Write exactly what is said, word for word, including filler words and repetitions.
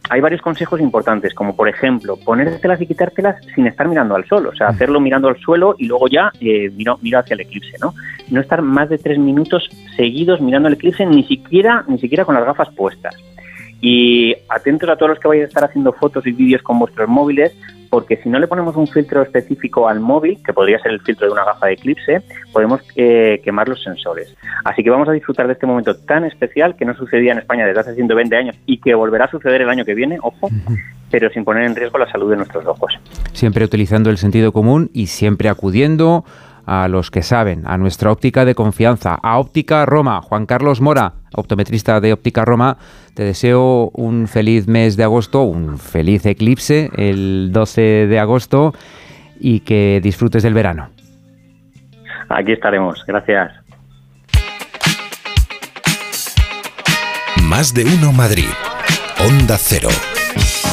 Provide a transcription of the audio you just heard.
hay varios consejos importantes, como por ejemplo, ponértelas y quitártelas sin estar mirando al sol, o sea, hacerlo mirando al suelo y luego ya eh, miro, miro hacia el eclipse, ¿no? No estar más de tres minutos seguidos mirando el eclipse, ni siquiera, ni siquiera con las gafas puestas. Y atentos a todos los que vayáis a estar haciendo fotos y vídeos con vuestros móviles, porque si no le ponemos un filtro específico al móvil, que podría ser el filtro de una gafa de eclipse, podemos eh, quemar los sensores. Así que vamos a disfrutar de este momento tan especial que no sucedía en España desde hace ciento veinte años y que volverá a suceder el año que viene, ojo, uh-huh. pero sin poner en riesgo la salud de nuestros ojos. Siempre utilizando el sentido común y siempre acudiendo a los que saben, a nuestra óptica de confianza, a Óptica Roma. Juan Carlos Mora, optometrista de Óptica Roma, te deseo un feliz mes de agosto, un feliz eclipse el doce de agosto y que disfrutes del verano. Aquí estaremos, gracias. Más de uno Madrid, Onda Cero.